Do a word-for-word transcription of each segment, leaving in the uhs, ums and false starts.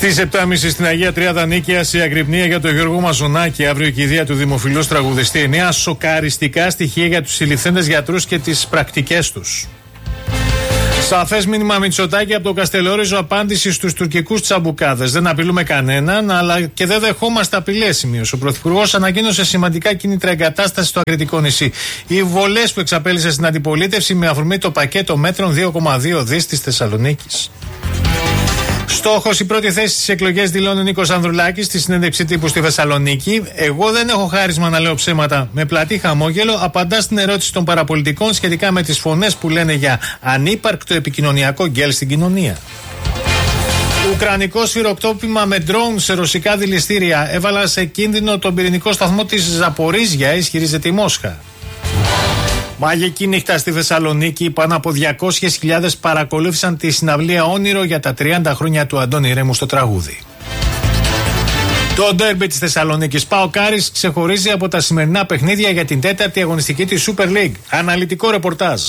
Στις επτά και μισή στην Αγία Τριάδα Νίκαιας η αγρυπνία για τον Γιώργο Μαζονάκη. Αύριο η κηδεία του δημοφιλούς τραγουδιστή. Εννέα σοκαριστικά στοιχεία για τους συλληφθέντες γιατρούς και τις πρακτικές τους. Σαφές μήνυμα Μητσοτάκη από τον Καστελόριζο, απάντηση στους τουρκικούς τσαμπουκάδες. Δεν απειλούμε κανέναν, αλλά και δεν δεχόμαστε απειλές, σημείωσε. Ο Πρωθυπουργός ανακοίνωσε σημαντικά κίνητρα εγκατάσταση στο Ακριτικό νησί. Οι βολές που εξαπέλυσε στην αντιπολίτευση με αφορμή το πακέτο μέτρων δύο κόμμα δύο δις της Θεσσαλονίκης. Στόχος η πρώτη θέση στις εκλογές, δηλώνει ο Νίκος Ανδρουλάκης στη συνέντευξη τύπου στη Θεσσαλονίκη. Εγώ δεν έχω χάρισμα να λέω ψέματα. Με πλατή χαμόγελο απαντά στην ερώτηση των παραπολιτικών σχετικά με τις φωνές που λένε για ανύπαρκτο επικοινωνιακό γκέλ στην κοινωνία. Ουκρανικό σφυροκτόπημα με ντρόουν σε ρωσικά δηληστήρια έβαλα σε κίνδυνο τον πυρηνικό σταθμό της Ζαπορίζια, ισχυρίζεται η Μόσχα. Μαγική νύχτα στη Θεσσαλονίκη. Πάνω από διακόσιες χιλιάδες παρακολούθησαν τη συναυλία Όνειρο για τα τριάντα χρόνια του Αντώνη Ρέμου στο τραγούδι. Το ντέρμπι της Θεσσαλονίκης. ΠΑΟΚ Άρης ξεχωρίζει από τα σημερινά παιχνίδια για την τέταρτη αγωνιστική της Super League. Αναλυτικό ρεπορτάζ.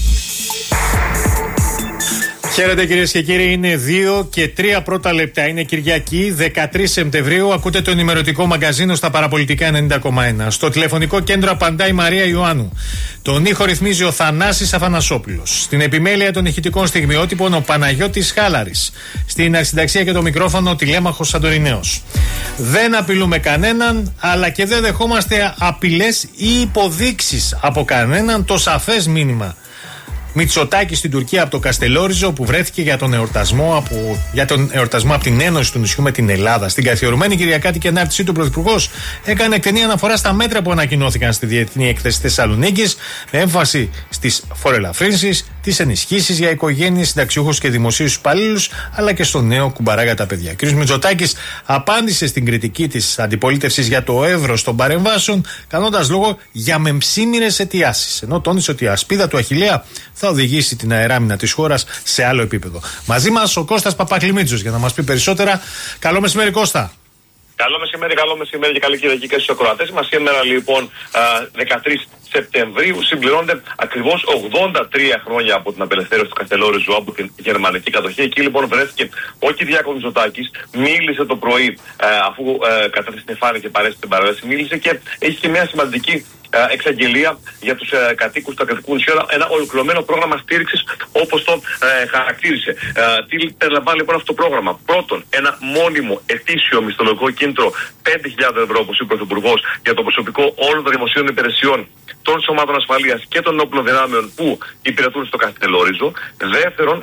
Χαίρετε κυρίες και κύριοι, είναι δύο και τρία πρώτα λεπτά. Είναι Κυριακή, δεκατρείς Σεπτεμβρίου. Ακούτε το ενημερωτικό μαγκαζίνο στα Παραπολιτικά ενενήντα κόμμα ένα. Στο τηλεφωνικό κέντρο απαντά η Μαρία Ιωάννου. Τον ήχο ρυθμίζει ο Θανάσης Αφανασόπουλος. Στην επιμέλεια των ηχητικών στιγμιότυπων ο Παναγιώτης Χάλαρης. Στην αρχισυνταξία και το μικρόφωνο ο Τηλέμαχος Σαντορινέος. Δεν απειλούμε κανέναν, αλλά και δεν δεχόμαστε απειλές ή υποδείξεις από κανέναν. Το σαφές μήνυμα Μητσοτάκη στην Τουρκία από το Καστελόριζο, που βρέθηκε για τον εορτασμό από, για τον εορτασμό από την Ένωση του Νησιού με την Ελλάδα. Στην καθιερωμένη Κυριακάτικη ανάρτησή του, ο Πρωθυπουργός έκανε εκτενή αναφορά στα μέτρα που ανακοινώθηκαν στη Διεθνή Έκθεση Θεσσαλονίκης, με έμφαση στις φοροελαφρύνσεις, τις ενισχύσεις για οικογένειες, συνταξιούχους και δημοσίους υπαλλήλους, αλλά και στο νέο κουμπαρά για τα παιδιά. Ο κ. Μητσοτάκης απάντησε στην κριτική της αντιπολίτευσης για το εύρος των παρεμβάσεων, κάνοντας λόγο για μεμψίμηρες αιτιάσεις. Ενώ τόνισε ότι η ασπίδα του Αχιλλέα θα οδηγήσει την αεράμινα της χώρας σε άλλο επίπεδο. Μαζί μας ο Κώστας Παπακλημίτσος για να μας πει περισσότερα. Καλό μεσημέρι, Κώστα. Καλό μεσημέρι, καλό μεσημέρι και καλή Κυριακή και στους ακροατές μας. Σήμερα λοιπόν δεκατρείς Σεπτεμβρίου συμπληρώνονται ακριβώς ογδόντα τρία χρόνια από την απελευθέρωση του Καστελόριζου από την γερμανική κατοχή. Εκεί λοιπόν βρέθηκε ο Κυριάκος Μητσοτάκης, μίλησε το πρωί αφού κατέθεσε την εφάνεια και παρέστησε την παρέλαση, μίλησε και έχει και μια σημαντική εξαγγελία για τους ε, κατοίκους του Ακριτικού νησιού, ένα ολοκληρωμένο πρόγραμμα στήριξης όπως το ε, χαρακτήρισε. Ε, τι περιλαμβάνει λοιπόν αυτό το πρόγραμμα? Πρώτον, ένα μόνιμο ετήσιο μισθολογικό κίνητρο πέντε χιλιάδες ευρώ, όπως είπε ο Πρωθυπουργός, για το προσωπικό όλων των δημοσίων υπηρεσιών, των σωμάτων ασφαλείας και των όπλων δυνάμεων που υπηρετούν στο Καστελόριζο. Δεύτερον,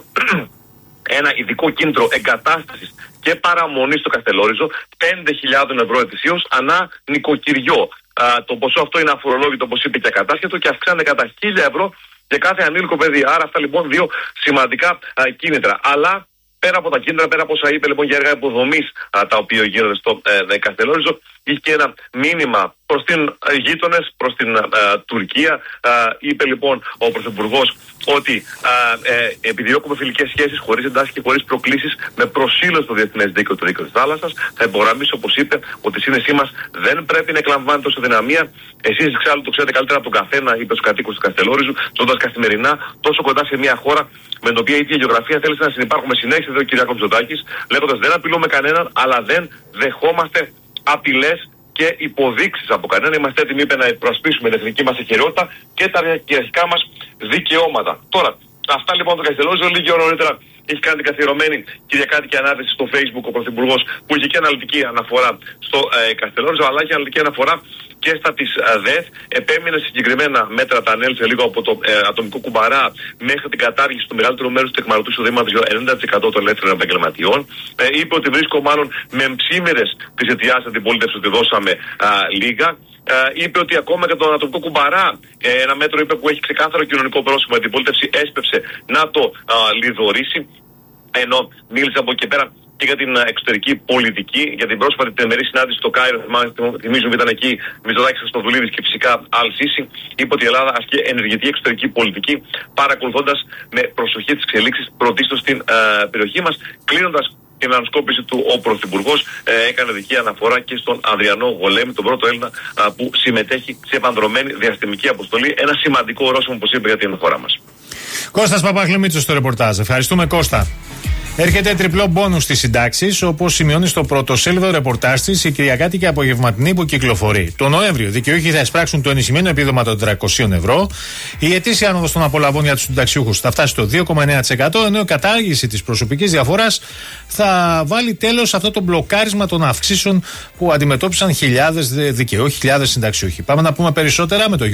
ένα ειδικό κίνητρο εγκατάστασης και παραμονής στο Καστελόριζο πέντε χιλιάδες ευρώ ετησίως ανά νοικοκυριό. Α, το ποσό αυτό είναι αφορολόγητο, όπως είπε, και ακατάσχετο και αυξάνεται κατά χίλια ευρώ για κάθε ανήλικο παιδί. Άρα αυτά λοιπόν δύο σημαντικά α, κίνητρα. Αλλά πέρα από τα κίνητρα, πέρα από όσα είπε λοιπόν για έργα υποδομής τα οποία γίνονται στο ε, Καστελόριζο, είχε και ένα μήνυμα προς την ε, γείτονες, προς την ε, Τουρκία. Ε, είπε λοιπόν ο Πρωθυπουργός ότι ε, ε, επιδιώκουμε φιλικές σχέσεις χωρίς εντάσεις και χωρίς προκλήσεις, με προσήλωση στο διεθνές δίκαιο, το δίκαιο της θάλασσας. Θα υπογραμμίσω, όπως είπε, ότι η σύνεσή μας δεν πρέπει να εκλαμβάνεται ως αδυναμία. Εσείς εξάλλου το ξέρετε καλύτερα από τον καθένα, είπε στους κατοίκους του Καστελόριζου, ζώντας καθημερινά τόσο κοντά σε μια χώρα με την οποία η ίδια γεωγραφία θέλει να συνυπάρχουμε συνέχεια, εδώ ο κ. Μητσοτάκης, λέγοντας δεν απειλούμε κανέναν, αλλά δεν δεχόμαστε απειλές και υποδείξεις από κανένα. Είμαστε έτοιμοι, είπε, να προασπίσουμε την εθνική μας ακεραιότητα και τα κυριαρχικά μας δικαιώματα. Τώρα, αυτά λοιπόν το Καστελόριζο. Λίγη ώρα νωρίτερα έχει κάνει την καθιερωμένη Κυριακάτικη ανάρτηση στο Facebook ο Πρωθυπουργός, που είχε και αναλυτική αναφορά στο ε, Καστελόριζο, αλλά και αναλυτική αναφορά και στα της ΔΕΘ. Επέμεινε συγκεκριμένα μέτρα, τα ανέλησε λίγο, από το ε, ατομικό κουμπαρά μέχρι την κατάργηση του μεγαλύτερου μέρους του εκμαρωτού εισοδήματος για ενενήντα τοις εκατό των ελεύθερων επαγγελματιών. Ε, είπε ότι βρίσκω μάλλον με ψήμερες τις αιτιάσεις αντιπολίτευσης ότι δώσαμε α, λίγα. Uh, είπε ότι ακόμα και τον ατομικό κουμπαρά, ε, ένα μέτρο, είπε, που έχει ξεκάθαρο κοινωνικό πρόσημο, η αντιπολίτευση έσπευσε να το uh, λιδωρήσει. Ενώ μίλησε από εκεί πέρα και για την εξωτερική πολιτική, για την πρόσφατη τριμερή συνάντηση στο Κάιρο. Θυμίζουμε, ήταν εκεί Μητσοτάκης, Χριστοδουλίδης και φυσικά Αλ-Σίση. Είπε ότι η Ελλάδα ασκεί ενεργητική εξωτερική πολιτική, παρακολουθώντας με προσοχή τις εξελίξεις πρωτίστως στην uh, περιοχή μας. Κλείνοντας την ανασκόπηση του, ο Πρωθυπουργός ε, έκανε δική αναφορά και στον Ανδριανό Γολέμη, τον πρώτο Έλληνα α, που συμμετέχει σε επανδρομένη διαστημική αποστολή. Ένα σημαντικό ορόσημο, όπως είπε, για την χώρα μας. Κώστας Παπακλημίτσος στο ρεπορτάζ. Ευχαριστούμε, Κώστα. Έρχεται τριπλό μπόνους στις συντάξεις, όπως σημειώνει στο πρωτοσέλιδο ρεπορτάζ της η Κυριακάτικη Απογευματινή που κυκλοφορεί. Το Νοέμβριο δικαιούχοι θα εισπράξουν το ενισχυμένο επίδομα των τριακοσίων ευρώ. Η ετήσια άνοδος των απολαβών για τους συνταξιούχους θα φτάσει στο δύο κόμμα εννέα τοις εκατό, ενώ η κατάργηση της προσωπικής διαφοράς θα βάλει τέλος σε αυτό το μπλοκάρισμα των αυξήσεων που αντιμετώπισαν χιλιάδες δικαιούχοι, χιλιάδες συνταξιούχοι. Πάμε να πούμε περισσότερα με το